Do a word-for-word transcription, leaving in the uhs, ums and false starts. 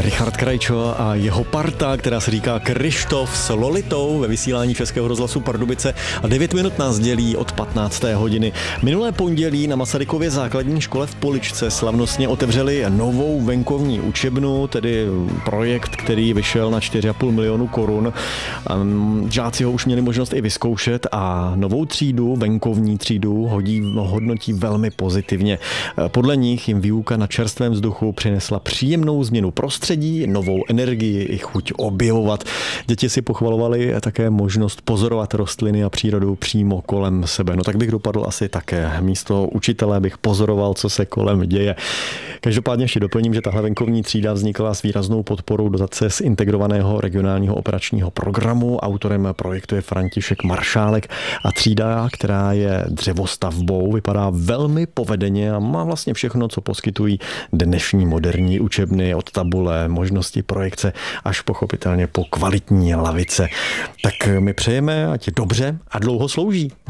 Richard Krajčo a jeho parta, která se říká Kryštof s Lolitou ve vysílání Českého rozhlasu Pardubice a devět minut nás dělí od patnácté hodiny. Minulé pondělí na Masarykově základní škole v Poličce slavnostně otevřeli novou venkovní učebnu, tedy projekt, který vyšel na čtyři a půl milionu korun. Žáci ho už měli možnost i vyzkoušet a novou třídu, venkovní třídu, hodí, hodnotí velmi pozitivně. Podle nich jim výuka na čerstvém vzduchu přinesla příjemnou změnu prostředí, novou energii i chuť objevovat. Děti si pochvalovali také možnost pozorovat rostliny a přírodu přímo kolem sebe. No tak bych dopadl asi také. Místo učitele bych pozoroval, co se kolem děje. Každopádně ještě doplním, že tahle venkovní třída vznikla s výraznou podporou dotace z integrovaného regionálního operačního programu. Autorem projektu je František Maršálek a třída, která je dřevostavbou, vypadá velmi povedeně a má vlastně všechno, co poskytují dnešní moderní učebny, od tabule, možnosti projekce až pochopitelně po kvalitní lavice. Tak my přejeme, ať je dobře a dlouho slouží.